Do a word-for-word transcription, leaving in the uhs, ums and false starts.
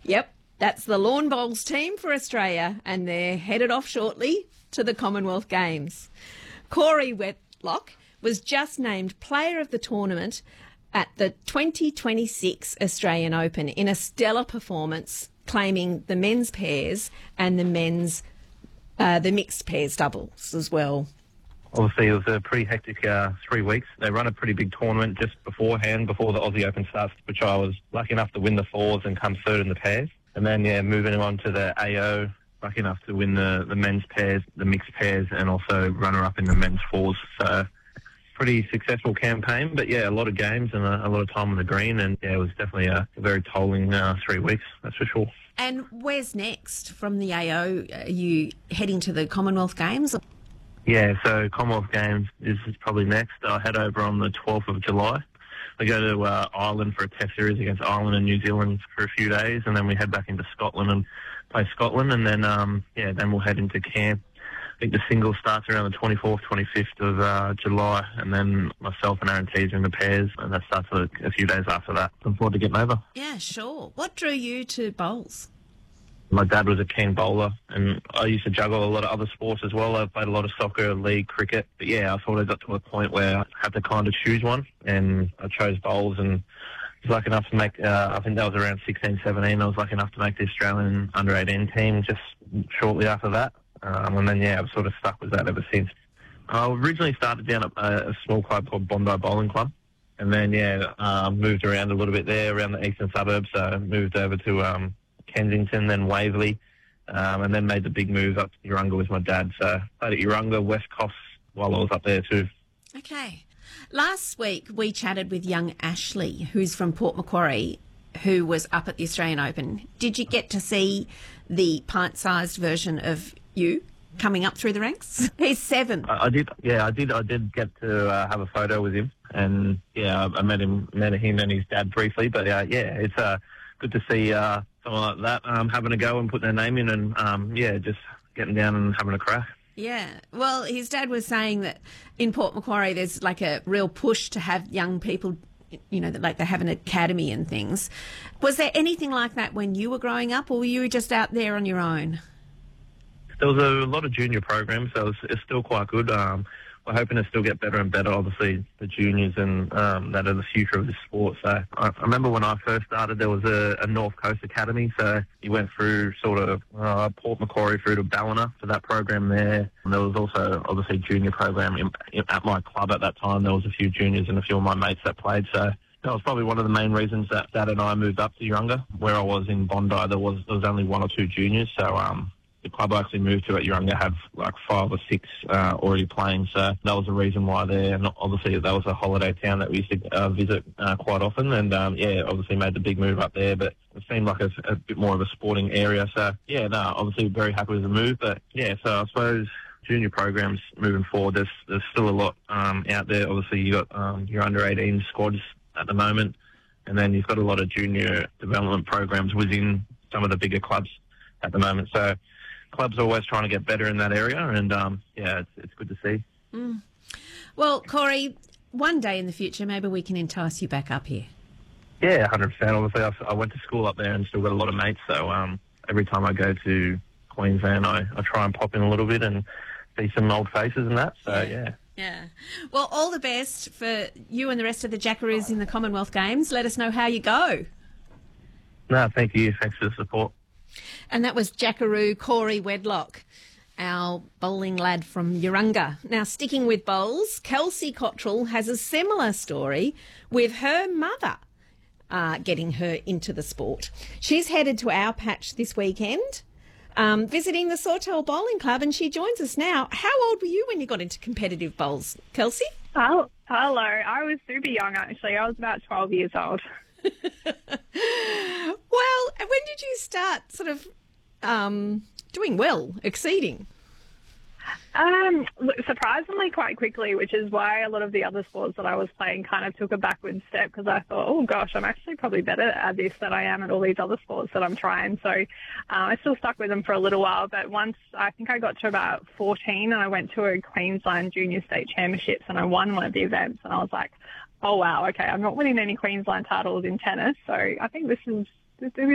Yep, that's the lawn bowls team for Australia, and they're headed off shortly to the Commonwealth Games. Corey Whitlock was just named Player of the Tournament at the twenty twenty-six Australian Open in a stellar performance, claiming the men's pairs and the men's uh, the mixed pairs doubles as well. Obviously, it was a pretty hectic uh, three weeks. They run a pretty big tournament just beforehand, before the Aussie Open starts, which I was lucky enough to win the fours and come third in the pairs. And then, yeah, moving on to the A O, lucky enough to win the, the men's pairs, the mixed pairs, and also runner-up in the men's fours. So, pretty successful campaign. But, yeah, a lot of games and a, a lot of time on the green. And, yeah, it was definitely a, a very tolling uh, three weeks, that's for sure. And where's next from the A O? Are you heading to the Commonwealth Games? Yeah, so Commonwealth Games is probably next. I head over on the twelfth of July. We go to uh, Ireland for a test series against Ireland and New Zealand for a few days, and then we head back into Scotland and play Scotland, and then um, yeah, then we'll head into camp. I think the single starts around the twenty-fourth, twenty-fifth of uh, July, and then myself and Aaron Tees are in the pairs, and that starts a, a few days after that. Looking forward to getting over. Yeah, sure. What drew you to bowls? My dad was a keen bowler, and I used to juggle a lot of other sports as well. I played a lot of soccer, league, cricket. But yeah, I thought I got to a point where I had to kind of choose one, and I chose bowls, and was lucky enough to make, uh, I think that was around sixteen, seventeen, I was lucky enough to make the Australian under eighteen team just shortly after that. Um, and then, yeah, I've sort of stuck with that ever since. I originally started down at a, a small club called Bondi Bowling Club. And then, yeah, uh, moved around a little bit there around the eastern suburbs. So I moved over to um, Kensington, then Waverley, um, and then made the big move up to Urunga with my dad. So played at Urunga, West Coast while I was up there too. Okay. Last week we chatted with young Ashley, who's from Port Macquarie, who was up at the Australian Open. Did you get to see the pint-sized version of you coming up through the ranks? He's seven. I, I did, yeah, I did. I did get to uh, have a photo with him, and yeah, I met him, met him and his dad briefly. But uh, yeah, it's uh, good to see uh, someone like that um, having a go and putting their name in, and um, yeah, just getting down and having a crack. Yeah, well, his dad was saying that in Port Macquarie there's like a real push to have young people, you know, that like they have an academy and things. Was there anything like that when you were growing up, or were you just out there on your own? There was a lot of junior programs, so it's, it's still quite good. Um, we're hoping to still get better and better, obviously, the juniors and um, that are the future of the sport. So I, I remember when I first started, there was a, a North Coast Academy, so you went through sort of uh, Port Macquarie through to Ballina for that program there. And there was also, obviously, a junior program in, in, at my club at that time. There was a few juniors and a few of my mates that played, so that was probably one of the main reasons that Dad and I moved up to Urunga. Where I was in Bondi, there was there was only one or two juniors, so um, the club I actually moved to at Urunga had like five or six uh, already playing, so that was the reason why there. And obviously, that was a holiday town that we used to uh, visit uh, quite often, and um, yeah, obviously made the big move up there, but it seemed like a, a bit more of a sporting area, so yeah, no, obviously very happy with the move, but yeah, so I suppose junior programs moving forward, there's, there's still a lot um, out there. Obviously, you got um, your under eighteen squads at the moment, and then you've got a lot of junior development programs within some of the bigger clubs at the moment, so clubs are always trying to get better in that area, and um, yeah, it's, it's good to see. Mm. Well, Corey, one day in the future, maybe we can entice you back up here. Yeah, one hundred percent. Obviously, I, I went to school up there and still got a lot of mates, so um, every time I go to Queensland, I, I try and pop in a little bit and see some old faces and that, so yeah. Yeah. Well, all the best for you and the rest of the Jackaroos in the Commonwealth Games. Let us know how you go. No, thank you. Thanks for the support. And that was Jackaroo Corey Whitlock, our bowling lad from Urunga. Now, sticking with bowls, Kelsey Cottrell has a similar story with her mother uh, getting her into the sport. She's headed to our patch this weekend, um, visiting the Sawtell Bowling Club, and she joins us now. How old were you when you got into competitive bowls, Kelsey? Oh, hello. I was super young, actually. I was about twelve years old. Well, when did you start sort of um, doing well, exceeding? Um, look, surprisingly quite quickly, which is why a lot of the other sports that I was playing kind of took a backward step, because I thought, oh gosh, I'm actually probably better at this than I am at all these other sports that I'm trying. So uh, I still stuck with them for a little while, but once I think I got to about fourteen and I went to a Queensland Junior State Championships and I won one of the events, and I was like, oh wow, okay, I'm not winning any Queensland titles in tennis, so I think this is this,